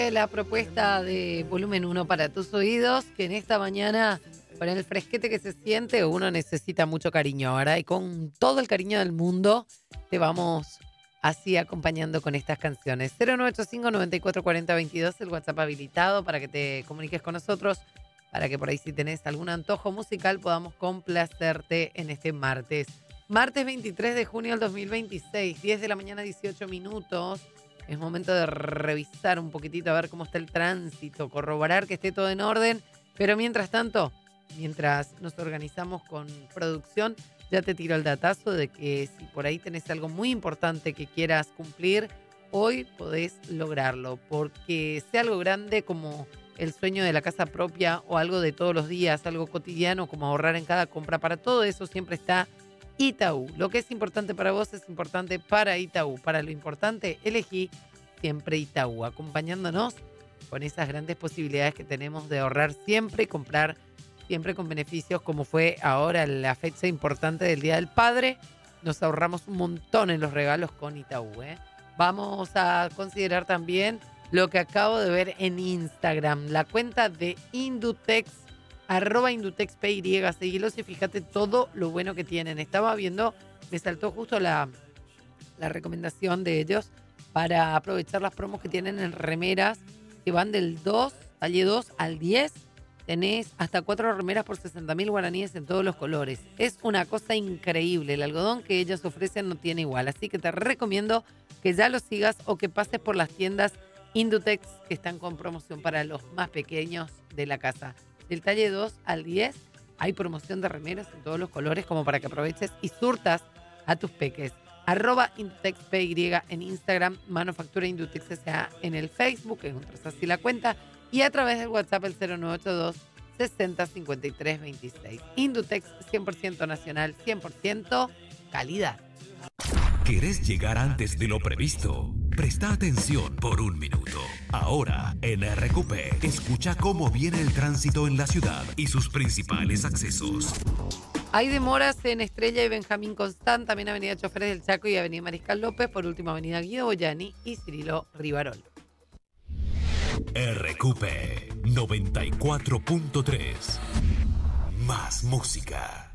La propuesta de volumen 1 para tus oídos, que en esta mañana, con el fresquete que se siente, uno necesita mucho cariño, ¿verdad? Y con todo el cariño del mundo, te vamos así acompañando con estas canciones. 0985-9440-22, el WhatsApp habilitado para que te comuniques con nosotros, para que por ahí si tenés algún antojo musical podamos complacerte en este martes. Martes 23 de junio del 2026, 10 de la mañana, 18 minutos. Es momento de revisar un poquitito a ver cómo está el tránsito, corroborar que esté todo en orden. Pero mientras tanto, mientras nos organizamos con producción, ya te tiro el datazo de que si por ahí tenés algo muy importante que quieras cumplir, hoy podés lograrlo. Porque sea algo grande como el sueño de la casa propia o algo de todos los días, algo cotidiano como ahorrar en cada compra, para todo eso siempre está Itaú. Lo que es importante para vos es importante para Itaú. Para lo importante, elegí siempre Itaú, acompañándonos con esas grandes posibilidades que tenemos de ahorrar siempre y comprar siempre con beneficios, como fue ahora la fecha importante del Día del Padre. Nos ahorramos un montón en los regalos con Itaú, ¿eh? Vamos a considerar también lo que acabo de ver en Instagram, la cuenta de Indutex, @IndutexPY, seguilos y fíjate todo lo bueno que tienen. Estaba viendo, me saltó justo la recomendación de ellos para aprovechar las promos que tienen en remeras, que van del 2, talle 2 al 10. Tenés hasta 4 remeras por 60.000 guaraníes en todos los colores. Es una cosa increíble. El algodón que ellos ofrecen no tiene igual. Así que te recomiendo que ya lo sigas o que pases por las tiendas Indutex que están con promoción para los más pequeños de la casa. Del talle 2 al 10 hay promoción de remeras en todos los colores como para que aproveches y surtas a tus peques. @IndutexPY en Instagram, Manufactura Indutex S.A. en el Facebook, encuentras así la cuenta, y a través del WhatsApp el 0982 60 53 26. Indutex 100% nacional, 100% calidad. ¿Querés llegar antes de lo previsto? Presta atención por un minuto. Ahora, en RQP, escucha cómo viene el tránsito en la ciudad y sus principales accesos. Hay demoras en Estrella y Benjamín Constant, también Avenida Choferes del Chaco y Avenida Mariscal López, por último Avenida Guido Boyani y Cirilo Rivarol. RQP 94.3. Más música.